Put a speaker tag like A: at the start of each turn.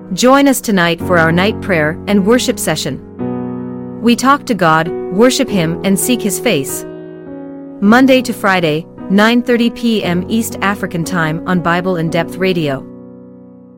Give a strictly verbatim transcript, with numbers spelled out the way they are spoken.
A: Join us tonight for our night prayer and worship session. We talk to God, worship Him, and seek His face. Monday to Friday, nine thirty p m East African Time on Bible in Depth Radio.